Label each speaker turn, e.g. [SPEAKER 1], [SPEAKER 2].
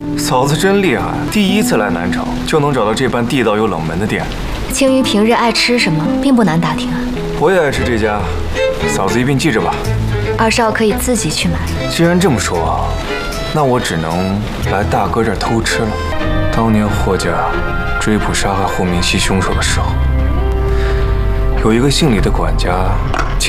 [SPEAKER 1] 嫂子真厉害，第一次来南城就能找到这般地道又冷门的店。
[SPEAKER 2] 青鱼平日爱吃什么，并不难打听啊。
[SPEAKER 1] 我也爱吃这家，嫂子一并记着吧。
[SPEAKER 2] 二少可以自己去买。
[SPEAKER 1] 既然这么说，那我只能来大哥这儿偷吃了。当年霍家追捕杀害霍明熙凶手的时候，有一个姓李的管家